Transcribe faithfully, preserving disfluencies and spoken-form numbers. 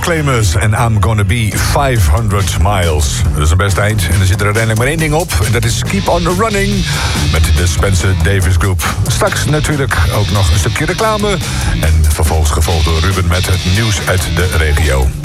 Claimers en I'm Gonna Be vijfhonderd miles. Dat is een best eind. En er zit er uiteindelijk maar één ding op. En dat is Keep on the Running. Met de Spencer Davis Group. Straks natuurlijk ook nog een stukje reclame. En vervolgens gevolgd door Ruben met het nieuws uit de regio.